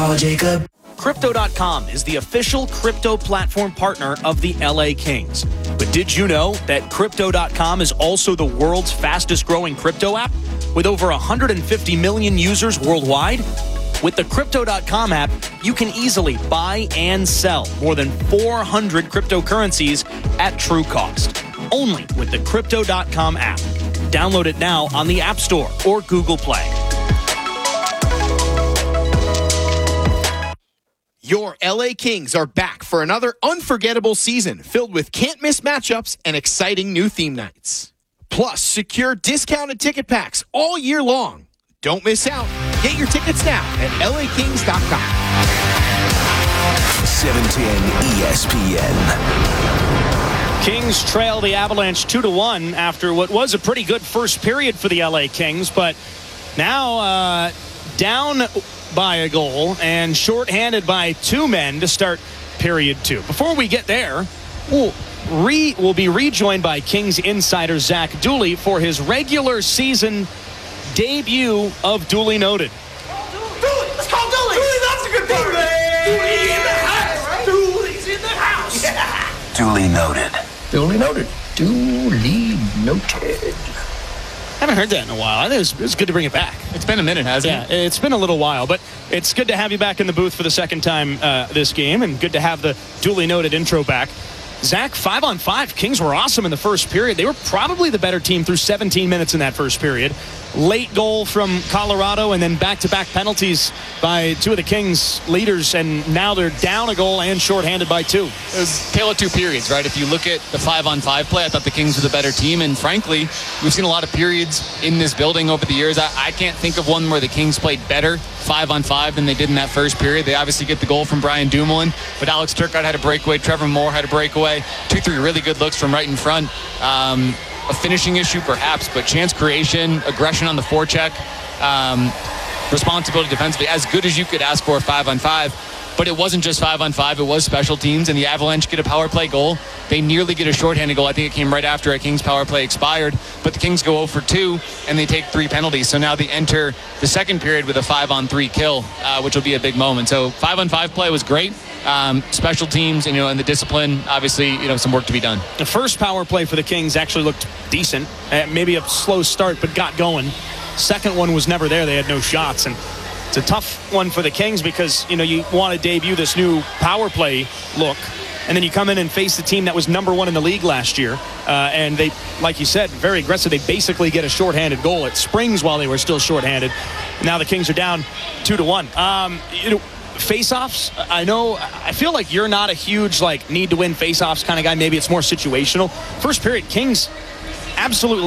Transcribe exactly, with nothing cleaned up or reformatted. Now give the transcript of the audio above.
Oh, Jacob. Crypto dot com is the official crypto platform partner of the L A Kings. But did you know that Crypto dot com is also the world's fastest growing crypto app with over one hundred fifty million users worldwide? With the Crypto dot com app, you can easily buy and sell more than four hundred cryptocurrencies at true cost. Only with the Crypto dot com app. Download it now on the App Store or Google Play. Your L A Kings are back for another unforgettable season filled with can't-miss matchups and exciting new theme nights. Plus, secure discounted ticket packs all year long. Don't miss out. Get your tickets now at L A Kings dot com. seven ten E S P N. Kings trail the Avalanche two to one after what was a pretty good first period for the L A Kings, but now uh, down by a goal and shorthanded by two men to start period two. Before we get there, we'll, re, we'll be rejoined by Kings insider Zach Dooley for his regular season debut of Dooley Noted. Dooley! Let's call Dooley! Dooley, that's a good part! Dooley in the house! Dooley's in the house! Yeah. Duly noted. Duly noted. Duly noted. I haven't heard that in a while. I think it's, it's good to bring it back. It's been a minute, hasn't Yeah, it? it's been a little while, but it's good to have you back in the booth for the second time uh, this game, and good to have the Duly Noted intro back. Zach, five on five. Kings were awesome in the first period. They were probably the better team through seventeen minutes in that first period. Late goal from Colorado, and then back-to-back penalties by two of the Kings leaders, and now they're down a goal and shorthanded by two. It was tale of two periods, right? If you look at the five-on-five play, I thought the Kings were the better team, and frankly, we've seen a lot of periods in this building over the years. I, I can't think of one where the Kings played better five-on-five than they did in that first period. They obviously get the goal from Brian Dumoulin, but Alex Turcotte had a breakaway, Trevor Moore had a breakaway, two, three really good looks from right in front. Um, a finishing issue perhaps, but chance creation, aggression on the forecheck, um, responsibility defensively, as good as you could ask for five on five. But it wasn't just five on five, it was special teams, and the Avalanche get a power play goal. They nearly get a shorthanded goal. I think it came right after a Kings power play expired, but the Kings go zero for two, and they take three penalties. So now they enter the second period with a five on three kill, uh, which will be a big moment. So five on five play was great. Um, special teams, and, you know, and the discipline, obviously, you know, some work to be done. The first power play for the Kings actually looked decent. Uh, maybe a slow start, but got going. Second one was never there. They had no shots, and it's a tough one for the Kings because, you know, you want to debut this new power play look, and then you come in and face the team that was number one in the league last year, uh, and they, like you said, very aggressive. They basically get a shorthanded goal. It springs while they were still shorthanded. Now the Kings are down two to one. Um, you know, face-offs, I know, I feel like you're not a huge, like, need to win face-offs kind of guy. Maybe it's more situational. First period, Kings absolutely